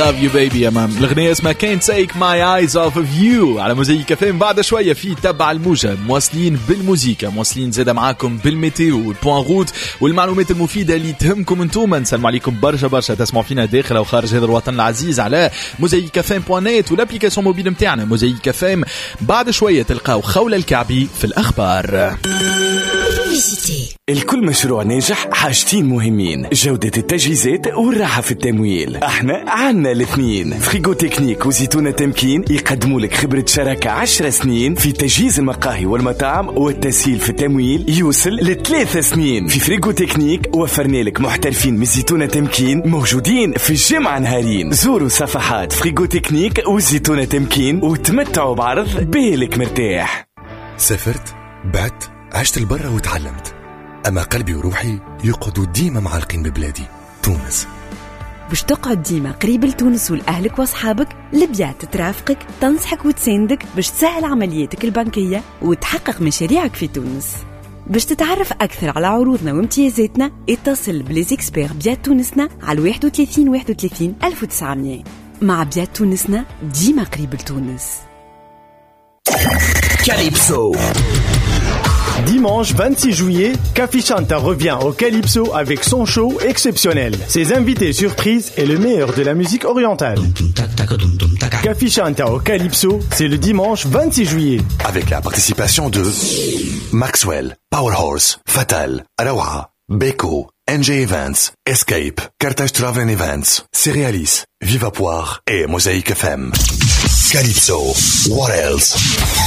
love you baby يا مام. الأغنية اسمها Can't Take My Eyes Off of You على موزايك FM. بعد شوية في تبع الموجة مواصلين بالموسيقى، مواصلين زادة معاكم بالميتيو والبوان روت والمعلومات المفيدة اللي تهمكم انتوما. نسلم عليكم برشا برشا تسمعوا فينا داخل أو خارج هذا الوطن العزيز على موزايك FM.net والابليكاسيون موبيل متاعنا موزايك FM. بعد شوية تلقاو خولة الكعبي في الأخبار. الكل مشروع ناجح حاجتين مهمين: جودة التجهيزات والراحة في التمويل. احنا عنا الاثنين. فريغو تكنيك وزيتونة تمكين يقدموا لك خبرة شراكة 10 سنين في تجهيز المقاهي والمطاعم والتسهيل في التمويل يوصل ل3 سنين. في فريغو تكنيك وفرنا لك محترفين من زيتونة تمكين موجودين في الجمعة نهارين. زوروا صفحات فريغو تكنيك وزيتونة تمكين وتمتعوا بعرض بالك مرتاح. سافرت، بعت، عشت البرة وتعلمت، أما قلبي وروحي يقعدوا ديما معلقين ببلادي تونس. باش تقعد ديما قريب لتونس والأهلك وأصحابك، لبيات ترافقك تنصحك وتساندك باش تسهل عملياتك البنكية وتحقق مشاريعك في تونس. باش تتعرف أكثر على عروضنا وامتيازاتنا اتصل بليزيكسبير بيات تونسنا على 31 31 1900. مع بيات تونسنا ديما قريب لتونس. Calypso. Dimanche 26 juillet, Kafi Chanta revient au Calypso avec son show exceptionnel, ses invités surprises et le meilleur de la musique orientale. Kafi Chanta au Calypso, c'est le dimanche 26 juillet. Avec la participation de Maxwell, Powerhorse, Fatal, Arawa, Beko, NJ Events, Escape, Carthage Travel Events, Cerealis, Viva Poire et Mosaïque FM. Calypso, what else?